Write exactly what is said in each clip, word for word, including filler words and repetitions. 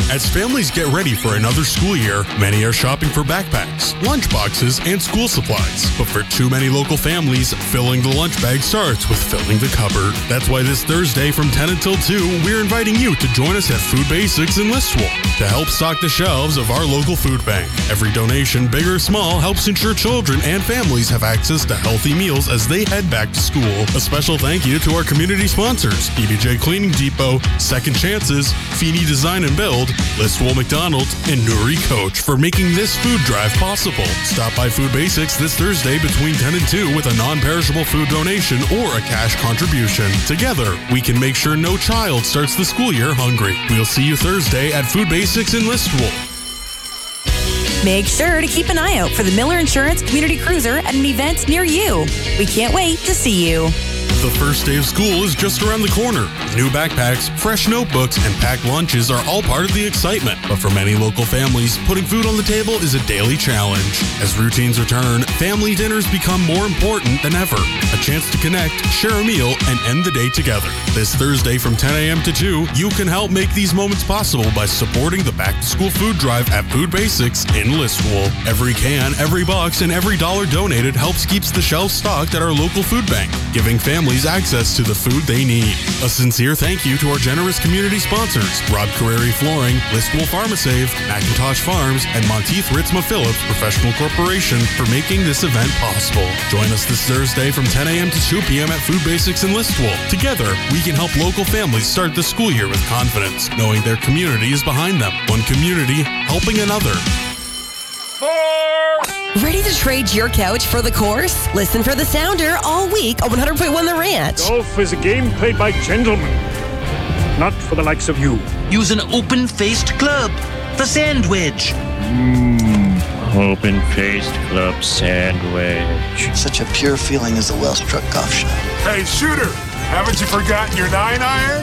As families get ready for another school year, many are shopping for backpacks, lunch boxes, and school supplies. But for too many local families, filling the lunch bag starts with filling the cupboard. That's why this Thursday from ten until two, we're inviting you to join us at Food Basics in Listowel to help stock the shelves of our local food bank. Every donation, big or small, helps ensure children and families have access to healthy meals as they head back to school. A special thank you to our community sponsors, E B J Cleaning Depot, Second Chances, Feeney Design and Build, Listowel McDonald's, and Nuri Coach for making this food drive possible. Stop by Food Basics this Thursday between ten and two with a non-perishable food donation or a cash contribution. Together, we can make sure no child starts the school year hungry. We'll see you Thursday at Food Basics in Listowel. Make sure to keep an eye out for the Miller Insurance Community Cruiser at an event near you. We can't wait to see you. The first day of school is just around the corner. New backpacks, fresh notebooks, and packed lunches are all part of the excitement. But for many local families, putting food on the table is a daily challenge. As routines return, family dinners become more important than ever. A chance to connect, share a meal, and end the day together. This Thursday from ten a.m. to two, you can help make these moments possible by supporting the back-to-school food drive at Food Basics in Listowel. Every can, every box, and every dollar donated helps keeps the shelves stocked at our local food bank, giving families access to the food they need. A sincere thank you to our generous community sponsors, Rob Carreri Flooring, Listowel Pharmasave, Macintosh Farms, and Monteith Ritzma Phillips Professional Corporation for making this event possible. Join us this Thursday from ten a.m. to two p.m. at Food Basics in Listowel. Together, we can help local families start the school year with confidence, knowing their community is behind them. One community helping another. Ready to trade your couch for the course? Listen for The Sounder all week on one hundred point one The Ranch. Golf is a game played by gentlemen, not for the likes of you. Use an open-faced club, the sandwich. Mmm, open-faced club sandwich. Such a pure feeling as a well-struck golf shot. Hey, shooter, haven't you forgotten your nine iron?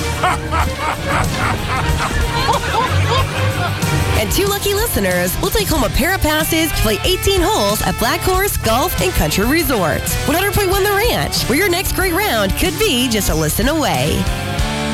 And two lucky listeners will take home a pair of passes to play eighteen holes at Black Horse Golf and Country Resort. one hundred point one The Ranch, where your next great round could be just a listen away.